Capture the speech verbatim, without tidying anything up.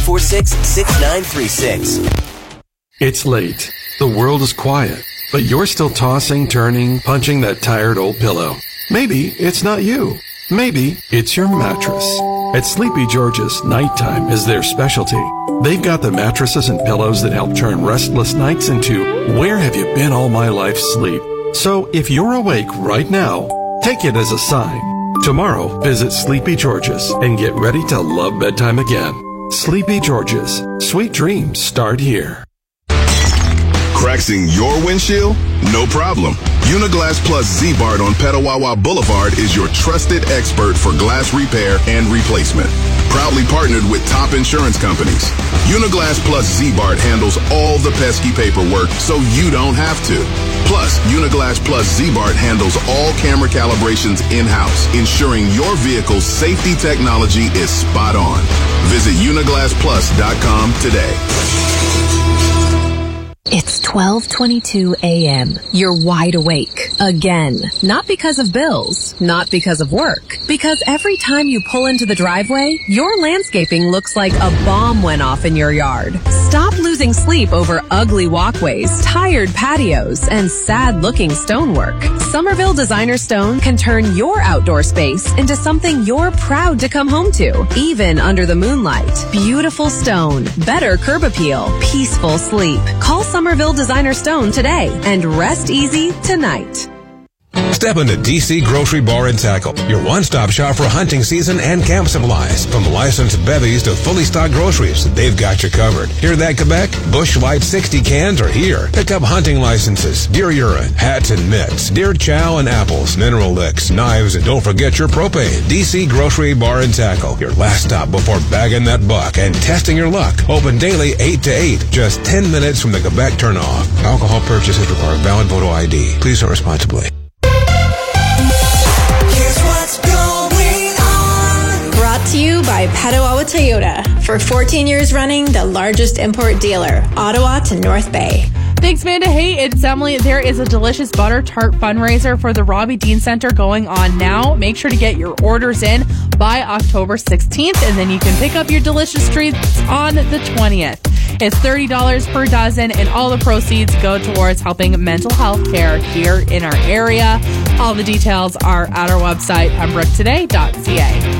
four six, six nine three six. It's late. The world is quiet, but you're still tossing, turning, punching that tired old pillow. Maybe it's not you. Maybe it's your mattress. At Sleepy George's, nighttime is their specialty. They've got the mattresses and pillows that help turn restless nights into where have you been all my life sleep. So if you're awake right now, take it as a sign. Tomorrow, visit Sleepy George's and get ready to love bedtime again. Sleepy George's. Sweet dreams start here. Cracks in your windshield? No problem. Uniglass Plus Z-Bart on Petawawa Boulevard is your trusted expert for glass repair and replacement. Proudly partnered with top insurance companies. Uniglass Plus Z-Bart handles all the pesky paperwork so you don't have to. Plus, Uniglass Plus Z-Bart handles all camera calibrations in-house, ensuring your vehicle's safety technology is spot on. Visit uniglass plus dot com today. It's twelve twenty-two a.m. You're wide awake. Again. Not because of bills. Not because of work. Because every time you pull into the driveway, your landscaping looks like a bomb went off in your yard. Stop losing sleep over ugly walkways, tired patios, and sad-looking stonework. Somerville Designer Stone can turn your outdoor space into something you're proud to come home to, even under the moonlight. Beautiful stone. Better curb appeal. Peaceful sleep. Call Somerville Designer Stone today and rest easy tonight. Step into D C Grocery Bar and Tackle, your one-stop shop for hunting season and camp supplies. From licensed bevies to fully stocked groceries, they've got you covered. Hear that, Quebec? Bush Light sixty cans are here. Pick up hunting licenses, deer urine, hats and mitts, deer chow and apples, mineral licks, knives, and don't forget your propane. D C Grocery Bar and Tackle, your last stop before bagging that buck and testing your luck. Open daily eight to eight, just ten minutes from the Quebec turnoff. Alcohol purchases require valid photo I D. Please drink responsibly. To you by Petawawa Toyota. For fourteen years running, the largest import dealer, Ottawa to North Bay. Thanks, Amanda. Hey, it's Emily. There is a delicious butter tart fundraiser for the Robbie Dean Center going on now. Make sure to get your orders in by October sixteenth, and then you can pick up your delicious treats on the twentieth. It's thirty dollars per dozen, and all the proceeds go towards helping mental health care here in our area. All the details are at our website, pembroke today dot c a.